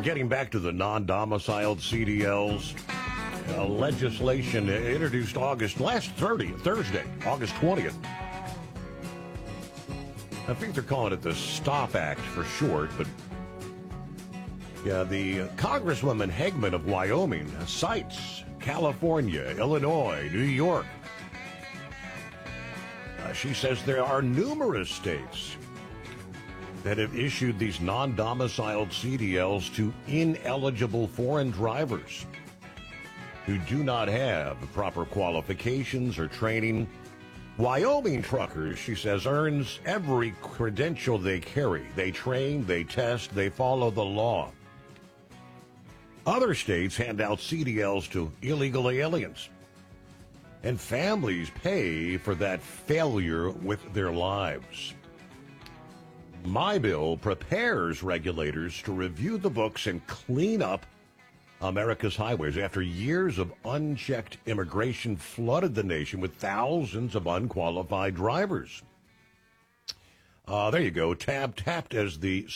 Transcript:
getting back to the non-domiciled CDLs, legislation introduced Thursday, August 20th. I think they're calling it the STOP Act for short, but yeah, the Congresswoman Hegman of Wyoming cites California, Illinois, New York. She says there are numerous states that have issued these non-domiciled CDLs to ineligible foreign drivers who do not have proper qualifications or training. Wyoming truckers, she says, earns every credential they carry. They train, they test, they follow the law. Other states hand out CDLs to illegal aliens, and families pay for that failure with their lives. My bill prepares regulators to review the books and clean up America's highways after years of unchecked immigration flooded the nation with thousands of unqualified drivers. There you go, tapped as the